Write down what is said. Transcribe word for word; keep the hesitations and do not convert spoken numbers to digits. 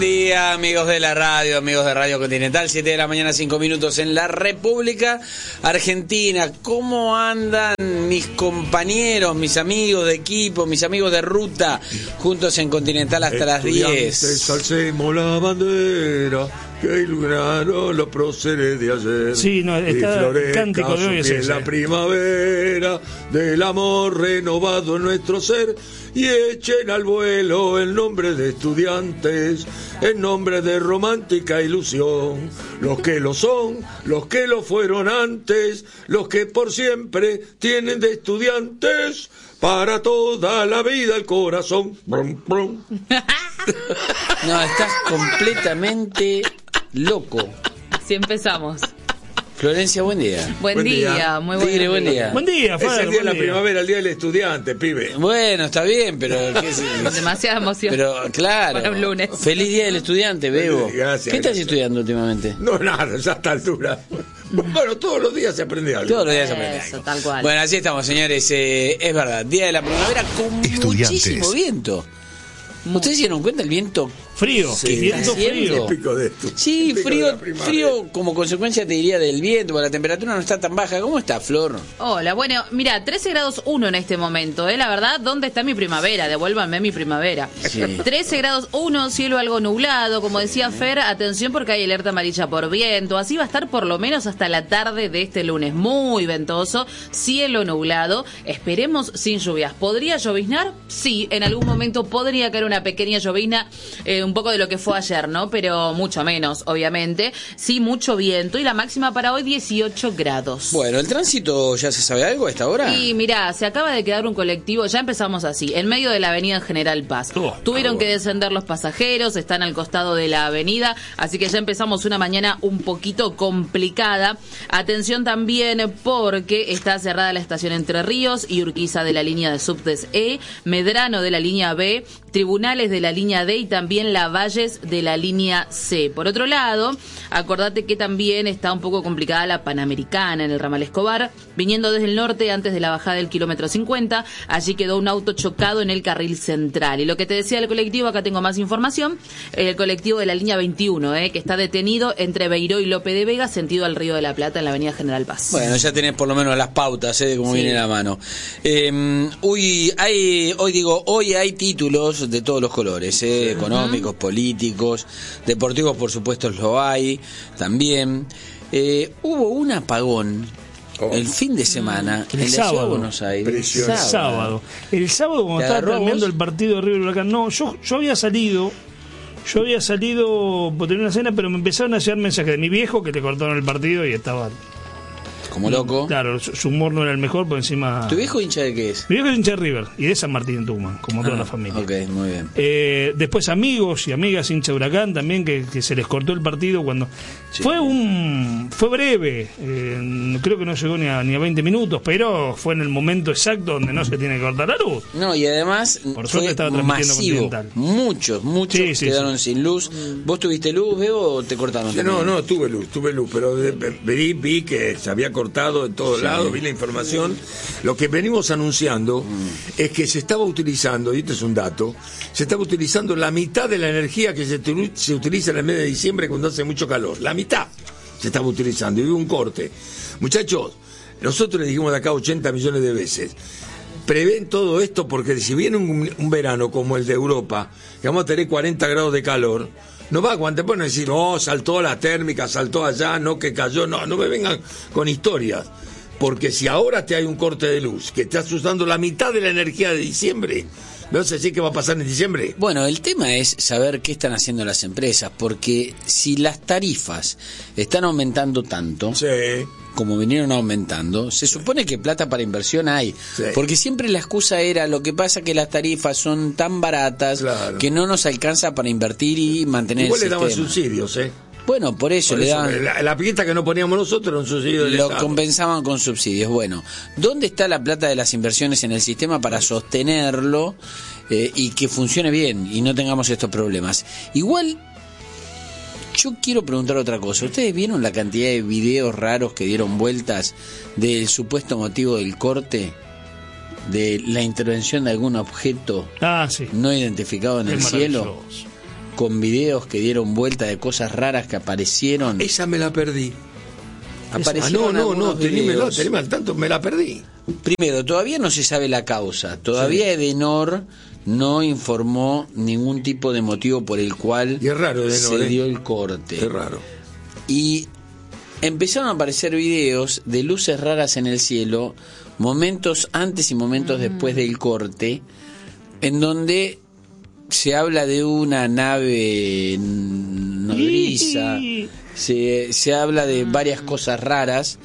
Buen día, amigos de la radio, amigos de Radio Continental, siete de la mañana, cinco minutos en la República Argentina. ¿Cómo andan mis compañeros, mis amigos de equipo, mis amigos de ruta, juntos en Continental hasta las diez? Alcemos la bandera que iluminaron los próceres de ayer. Sí, no, está el cántico de hoy es ese. La primavera del amor renovado en nuestro ser, y echen al vuelo el nombre de estudiantes, en nombre de romántica ilusión, los que lo son, los que lo fueron antes, los que por siempre tienen de estudiantes para toda la vida el corazón. Brum, brum. No, estás completamente loco. Así empezamos. Florencia, buen día. Buen, Buen día. día, muy buen Tigre, buen día. Buen día, Es Fader, el día de la buen día. primavera, el día del estudiante, pibe. Bueno, está bien, pero... ¿qué es? Demasiada emoción. Pero, claro. Para un lunes. Feliz día del estudiante, Bebo. Gracias, ¿Qué estás gracias. estudiando últimamente? No, nada, ya a esta altura. Bueno, todos los días se aprende algo. Todos los días se aprende Eso, algo. tal cual. Bueno, así estamos, señores. Eh, es verdad, día de la primavera con Estudiantes. muchísimo viento. ¿Ustedes se dieron cuenta el viento? Frío, Sí, viento está frío. Típico de esto. Sí, Típico de frío, la primavera. frío como consecuencia, te diría, del viento, porque la temperatura no está tan baja. ¿Cómo está, Flor? Hola, bueno, mira, trece grados uno en este momento, ¿eh? La verdad, ¿dónde está mi primavera? Devuélvanme mi primavera. Sí. trece grados uno, cielo algo nublado, como decía Fer, atención porque hay alerta amarilla por viento, así va a estar por lo menos hasta la tarde de este lunes, muy ventoso, cielo nublado, esperemos sin lluvias. ¿Podría lloviznar? Sí, en algún momento podría caer una pequeña llovizna, eh, un poco de lo que fue ayer, ¿no? Pero mucho menos, obviamente. Sí, mucho viento y la máxima para hoy dieciocho grados. Bueno, ¿el tránsito ya se sabe algo a esta hora? Y mirá, se acaba de quedar un colectivo, ya empezamos así, en medio de la avenida General Paz. Oh, Tuvieron ah, que bueno. descender los pasajeros, están al costado de la avenida, así que ya empezamos una mañana un poquito complicada. Atención también porque está cerrada la estación Entre Ríos y Urquiza de la línea de subtes E, Medrano de la línea B, Tribunales de la línea D y también Lavalles de la línea C. Por otro lado, acordate que también está un poco complicada la Panamericana en el ramal Escobar, viniendo desde el norte antes de la bajada del kilómetro cincuenta, allí quedó un auto chocado en el carril central. Y lo que te decía el colectivo, acá tengo más información, el colectivo de la línea veintiuno, eh, que está detenido entre Beiró y Lope de Vega, sentido al Río de la Plata en la avenida General Paz. Bueno, ya tenés por lo menos las pautas, ¿eh? De cómo Sí. viene la mano. Eh, hoy, hay, hoy digo, hoy hay títulos de todos los colores, ¿eh? Económicos, políticos, deportivos, por supuesto, lo hay también. Eh, hubo un apagón Oh. el fin de semana El en la ciudad de sábado. Buenos Aires. Precioso. El sábado. El sábado cuando ¿Te estaba agarró a terminando vos? el partido de River Huracán. No, yo, yo había salido. Yo había salido por tener una cena, pero me empezaron a llegar mensajes de mi viejo que le cortaron el partido y estaba. Como loco. Claro, su, su humor no era el mejor, por encima. ¿Tu viejo hincha de qué es? Mi viejo es hincha de River y de San Martín en Tucumán, como toda Ah, la familia. Ok, muy bien. Eh, después amigos y amigas hincha de Huracán también que, que se les cortó el partido cuando Sí. fue un fue breve, eh, creo que no llegó ni a, ni a veinte minutos, pero fue en el momento exacto donde no se tiene que cortar la luz. No, y además Por fue suerte estaba transmitiendo masivo. Continental. Muchos, muchos Sí, sí, quedaron sí. sin luz. ¿Vos tuviste luz, Bebo, o te cortaron? Sí, también? No, no, tuve luz, tuve luz, pero de- de- vi, vi que se había cortado en todos lados, vi la información. Lo que venimos anunciando es que se estaba utilizando, y este es un dato, se estaba utilizando la mitad de la energía que se, tu- se utiliza en el mes de diciembre cuando hace mucho calor. La mitad se estaba utilizando y hubo un corte. Muchachos, nosotros les dijimos de acá ochenta millones de veces. Prevén todo esto porque si viene un, un verano como el de Europa, que vamos a tener cuarenta grados de calor, no va a aguantar, pueden decir, no, saltó la térmica, saltó allá, no, que cayó, no, no me vengan con historias. Porque si ahora te hay un corte de luz, que estás usando la mitad de la energía de diciembre, ¿me vas a decir qué va a pasar en diciembre? Bueno, el tema es saber qué están haciendo las empresas, porque si las tarifas están aumentando tanto, Sí. como vinieron aumentando, se supone que plata para inversión hay, Sí. porque siempre la excusa era lo que pasa que las tarifas son tan baratas Claro. que no nos alcanza para invertir y mantener Igual le el daban sistema. subsidios, ¿eh? Bueno, por eso Por le eso, daban... la, la pieta que no poníamos nosotros era un subsidio del Lo Estado. compensaban con subsidios. Bueno, ¿dónde está la plata de las inversiones en el sistema para sostenerlo eh, y que funcione bien y no tengamos estos problemas? Igual, yo quiero preguntar otra cosa. ¿Ustedes vieron la cantidad de videos raros que dieron vueltas del supuesto motivo del corte? De la intervención de algún objeto Ah, sí. no identificado en Es el cielo. maravilloso. con videos que dieron vuelta de cosas raras que aparecieron. Esa me la perdí. Aparecieron ah, no, no, no, tenímelo, videos. tenímelo al tanto, me la perdí. Primero, todavía no se sabe la causa. Todavía sí. Edenor no informó ningún tipo de motivo por el cual y es raro, Edenor, se ¿eh? dio el corte. Es raro. Y empezaron a aparecer videos de luces raras en el cielo, momentos antes y momentos mm. después del corte, en donde se habla de una nave nodriza, se, se habla de varias cosas raras.